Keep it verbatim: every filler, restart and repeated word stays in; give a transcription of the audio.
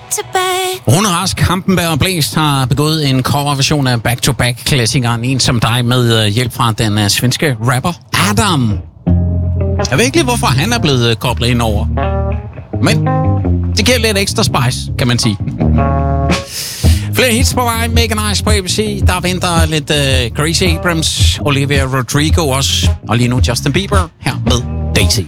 Rune Rask, Hampenberg og Blæst har begået en coverversion af back-to-back-klassikeren En som dig med hjælp fra den uh, svenske rapper Adam. Jeg ved ikke lige, hvorfor han er blevet uh, koblet ind over. Men det giver lidt ekstra spice, kan man sige. Flere hits på vej. Mega Nice på A B C. Der venter lidt uh, Gracie Abrams, Olivia Rodrigo også. Og lige nu Justin Bieber her med Daisy.